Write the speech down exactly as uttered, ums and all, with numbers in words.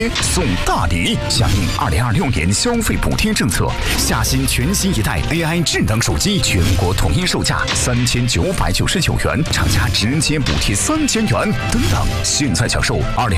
送大礼，响应二零二六年消费补贴政策，夏新全新一代 A I 智能手机全国统一售价三千九百九十九元，厂家直接补贴三千元，等等，现在享受二零